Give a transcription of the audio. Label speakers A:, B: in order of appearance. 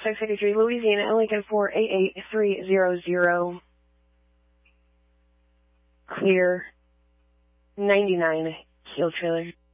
A: 683 Louisiana, Lincoln 488-300. Clear 99 heel trailer.